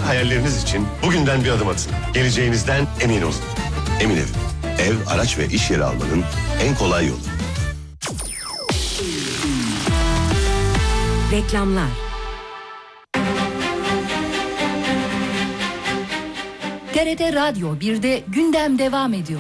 hayalleriniz için bugünden bir adım atın. Geleceğinizden emin olun. Emin Ev. Ev, araç ve iş yeri almanın en kolay yolu. Reklamlar. TRT Radyo 1'de gündem devam ediyor.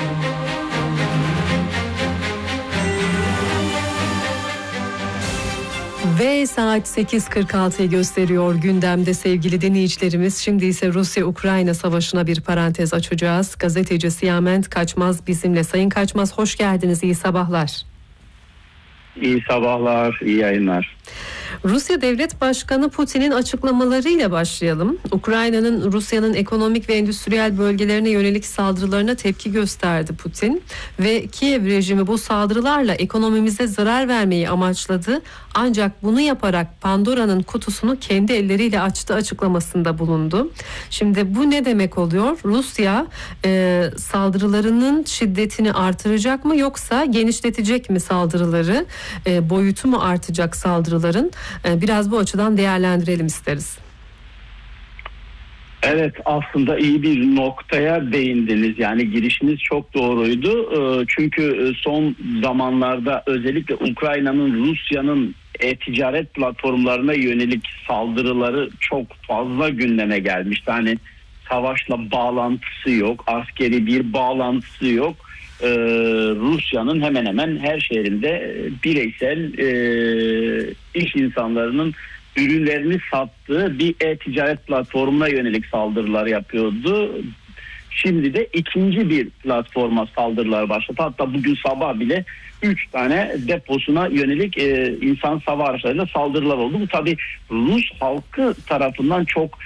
Ve saat 8.46'yı gösteriyor gündemde sevgili dinleyicilerimiz. Şimdi ise Rusya-Ukrayna savaşına bir parantez açacağız. Gazeteci Siyament Kaçmaz bizimle. Sayın Kaçmaz, hoş geldiniz, iyi sabahlar. İyi sabahlar, iyi yayınlar. Rusya Devlet Başkanı Putin'in açıklamalarıyla başlayalım. Ukrayna'nın Rusya'nın ekonomik ve endüstriyel bölgelerine yönelik saldırılarına tepki gösterdi Putin ve Kiev rejimi bu saldırılarla ekonomimize zarar vermeyi amaçladı. Ancak bunu yaparak Pandora'nın kutusunu kendi elleriyle açtı açıklamasında bulundu. Şimdi bu ne demek oluyor? Rusya saldırılarının şiddetini artıracak mı yoksa genişletecek mi saldırıları? Boyutu mu artacak saldırıların? Biraz bu açıdan değerlendirelim isteriz. Evet, aslında iyi bir noktaya değindiniz. Yani girişiniz çok doğruydu. Çünkü son zamanlarda özellikle Ukrayna'nın Rusya'nın ticaret platformlarına yönelik saldırıları çok fazla gündeme gelmişti. Hani savaşla bağlantısı yok, askeri bir bağlantısı yok. Rusya'nın hemen hemen her şehrinde bireysel iş insanlarının ürünlerini sattığı bir e-ticaret platformuna yönelik saldırılar yapıyordu. Şimdi de ikinci bir platforma saldırılar başladı. Hatta bugün sabah bile 3 tane deposuna yönelik insan hava araçlarıyla saldırılar oldu. Bu tabii Rus halkı tarafından çok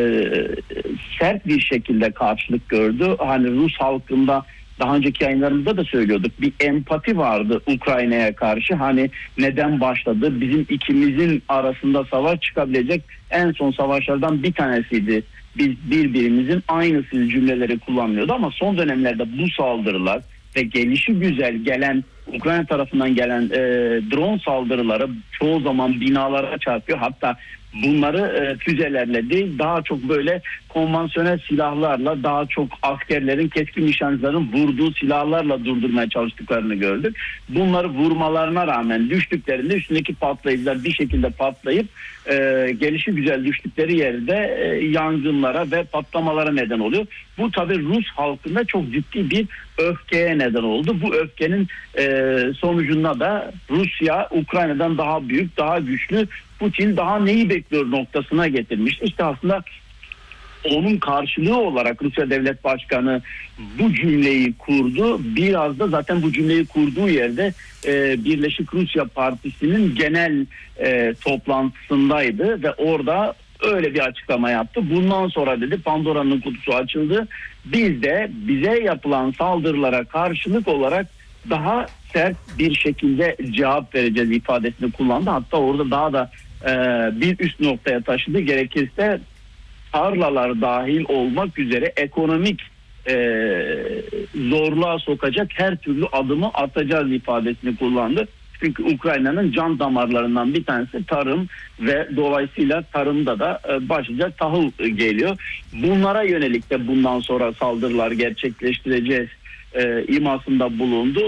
sert bir şekilde karşılık gördü. Hani Rus halkında daha önceki yayınlarımızda da söylüyorduk. Bir empati vardı Ukrayna'ya karşı. Hani neden başladı? Bizim ikimizin arasında savaş çıkabilecek en son savaşlardan bir tanesiydi. Biz birbirimizin aynısı cümleleri kullanmıyordu ama son dönemlerde bu saldırılar ve gelişi güzel gelen Ukrayna tarafından gelen drone saldırıları çoğu zaman binalara çarpıyor. Hatta bunları füzelerle değil, daha çok böyle konvansiyonel silahlarla, daha çok askerlerin, keskin nişancıların vurduğu silahlarla durdurmaya çalıştıklarını gördük. Bunları vurmalarına rağmen düştüklerinde üstündeki patlayıcılar bir şekilde patlayıp gelişi güzel düştükleri yerde yangınlara ve patlamalara neden oluyor. Bu tabii Rus halkında çok ciddi bir öfkeye neden oldu. Bu öfkenin sonucunda da Rusya Ukrayna'dan daha büyük, daha güçlü, Putin daha neyi bekliyor noktasına getirmiş. İşte aslında onun karşılığı olarak Rusya Devlet Başkanı bu cümleyi kurdu. Biraz da zaten bu cümleyi kurduğu yerde Birleşik Rusya Partisi'nin genel toplantısındaydı ve orada öyle bir açıklama yaptı. Bundan sonra dedi Pandora'nın kutusu açıldı. Biz de bize yapılan saldırılara karşılık olarak daha sert bir şekilde cevap vereceğiz ifadesini kullandı. Hatta orada daha da bir üst noktaya taşıdı. Gerekirse tarlalar dahil olmak üzere ekonomik zorluğa sokacak her türlü adımı atacağız ifadesini kullandı. Çünkü Ukrayna'nın can damarlarından bir tanesi tarım ve dolayısıyla tarımda da başlıca tahıl geliyor. Bunlara yönelik de bundan sonra saldırılar gerçekleştireceğiz imasında bulundu.